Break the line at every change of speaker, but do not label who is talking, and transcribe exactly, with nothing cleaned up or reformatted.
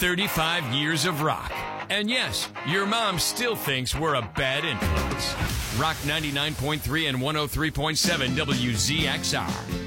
thirty-five years of rock. And yes, your mom still thinks we're a bad influence. Rock ninety-nine point three and one oh three point seven W Z X R.